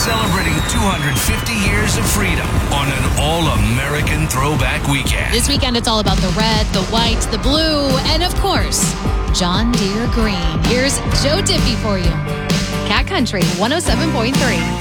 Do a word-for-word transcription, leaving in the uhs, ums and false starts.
celebrating two hundred fifty years of freedom on an all-American throwback weekend. This weekend, it's all about the red, the white, the blue, and of course, John Deere green. Here's Joe Diffie for you. Cat Country one oh seven point three.